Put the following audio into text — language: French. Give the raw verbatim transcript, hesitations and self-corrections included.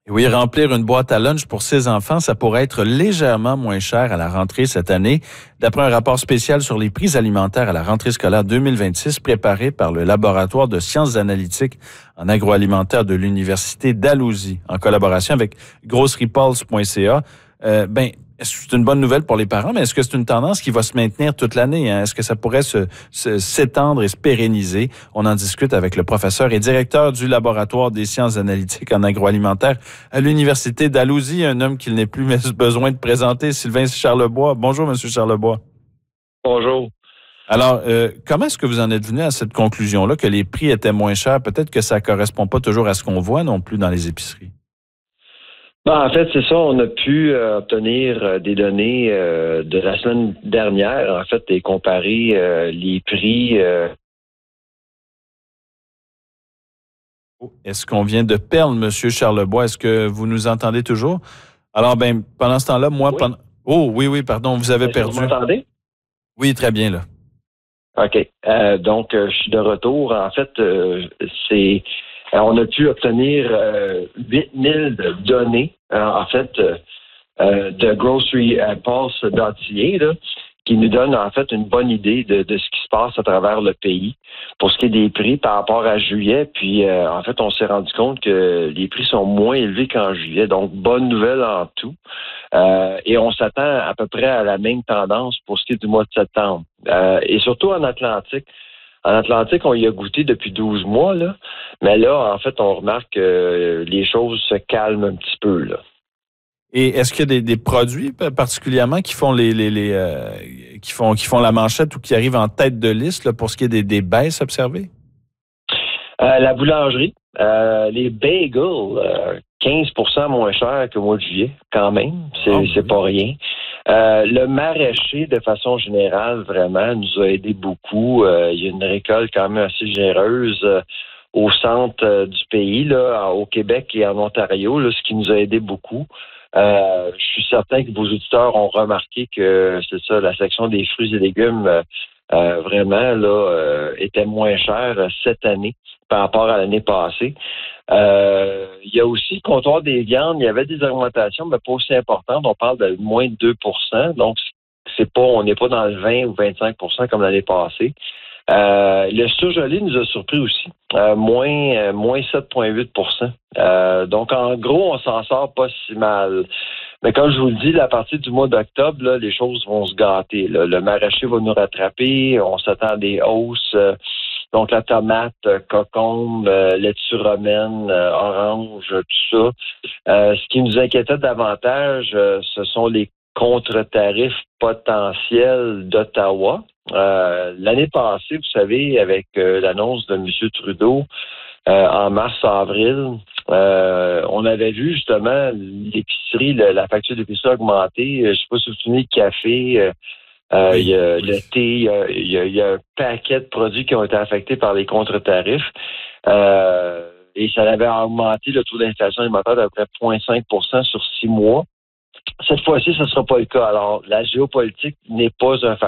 Oui, remplir une boîte à lunch pour ses enfants, ça pourrait être légèrement moins cher à la rentrée cette année, d'après un rapport spécial sur les prix alimentaires à la rentrée scolaire deux mille vingt-six préparé par le laboratoire de sciences analytiques en agroalimentaire de l'Université Dalhousie, en collaboration avec groceriePulse point c a. Euh, ben, c'est une bonne nouvelle pour les parents, mais est-ce que c'est une tendance qui va se maintenir toute l'année? Hein? Est-ce que ça pourrait se, se, s'étendre et se pérenniser? On en discute avec le professeur et directeur du laboratoire des sciences analytiques en agroalimentaire à l'Université Dalhousie, un homme qu'il n'est plus besoin de présenter, Sylvain Charlebois. Bonjour, Monsieur Charlebois. Bonjour. Alors, euh, comment est-ce que vous en êtes venu à cette conclusion-là, que les prix étaient moins chers? Peut-être que ça ne correspond pas toujours à ce qu'on voit non plus dans les épiceries. Ben, en fait, c'est ça. On a pu euh, obtenir euh, des données euh, de la semaine dernière, en fait, et comparer euh, les prix. Euh... Oh, est-ce qu'on vient de perdre M. Charlebois? Est-ce que vous nous entendez toujours? Alors, ben, pendant ce temps-là, moi, Oui. pendant... Oh, oui, oui, pardon, vous avez Est-ce perdu. que vous m'entendez? Oui, très bien, là. OK. Euh, donc, euh, je suis de retour. En fait, euh, c'est... Euh, on a pu obtenir euh, huit mille données, euh, en fait, euh, euh, de Grocery Pulse dot c a, là, qui nous donne en fait une bonne idée de, de ce qui se passe à travers le pays pour ce qui est des prix par rapport à juillet. Puis, euh, en fait, on s'est rendu compte que les prix sont moins élevés qu'en juillet. Donc, bonne nouvelle en tout. Euh, et on s'attend à peu près à la même tendance pour ce qui est du mois de septembre. Euh, et surtout en Atlantique. En Atlantique, on y a goûté depuis douze mois, là. Mais là, en fait, on remarque que les choses se calment un petit peu, là. Et est-ce qu'il y a des, des produits particulièrement qui font les, les, les euh, qui font qui font la manchette ou qui arrivent en tête de liste là, pour ce qui est des, des baisses observées? Euh, la boulangerie, euh, les bagels, euh, quinze pour cent moins cher qu'au mois de juillet, quand même. C'est, oh, c'est oui. Pas rien. Euh, le maraîcher, de façon générale, vraiment, nous a aidé beaucoup. Euh, il y a une récolte quand même assez généreuse euh, au centre euh, du pays, là, au Québec et en Ontario, là, ce qui nous a aidé beaucoup. Euh, je suis certain que vos auditeurs ont remarqué que c'est ça, la section des fruits et légumes euh, euh, vraiment là euh, était moins chère cette année par rapport à l'année passée. Euh, il y a aussi le comptoir des viandes, il y avait des augmentations, mais pas aussi importantes. On parle de moins de deux pour cent, donc c'est pas, on n'est pas dans le vingt ou vingt-cinq pour cent comme l'année passée. Euh, le surgelé nous a surpris aussi, euh, moins euh, moins sept virgule huit pour cent. Euh, donc, en gros, on s'en sort pas si mal. Mais comme je vous le dis, à partir du mois d'octobre, là, les choses vont se gâter. Là. Le maraîcher va nous rattraper, on s'attend à des hausses. Euh, donc, la tomate, euh, cocombe, euh, laitue romaine, euh, orange, tout ça. Euh, ce qui nous inquiétait davantage, euh, ce sont les contre-tarifs potentiels d'Ottawa. Euh, l'année passée, vous savez, avec euh, l'annonce de M. Trudeau euh, en mars-avril, euh, on avait vu justement l'épicerie, la, la facture d'épicerie augmenter. Je ne sais pas si vous vous souvenez, le café, euh, euh, oui, il y a oui. le thé, il y a, il y a, il y a un paquet de produits qui ont été affectés par les contre-tarifs. Euh, et ça avait augmenté le taux d'inflation alimentaire d'à peu près zéro virgule cinq pour cent sur six mois. Cette fois-ci, ce ne sera pas le cas. Alors, la géopolitique n'est pas un facteur